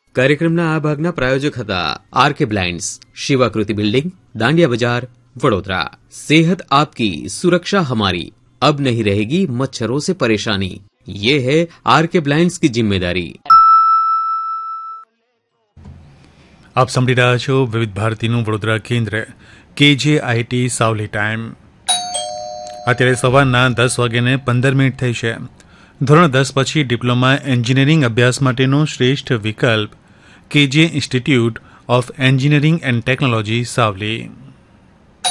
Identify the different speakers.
Speaker 1: કાર્યક્રમના આ ભાગના પ્રાયોજક હતા આરકે બ્લાઇન્ડ્સ, શિવાકૃતિ બિલ્ડિંગ, દાંડિયા બજાર, વડોદરા। सेहत आपकी सुरक्षा हमारी, अब नहीं रहेगी मच्छरों से परेशानी, ये है आरके ब्लाइंड्स की जिम्मेदारी।
Speaker 2: આપ સાંભળી રહ્યા છો વિવિધ ભારતીનું વડોદરા કેન્દ્ર KJIT સાવલી ટાઈમ। અત્યારે સવારના 10:15 થઈ છે। ધોરણ 10 પછી ડિપ્લોમા એન્જિનિયરિંગ અભ્યાસ માટેનો શ્રેષ્ઠ વિકલ્પ KJ institute of engineering and technology Savli.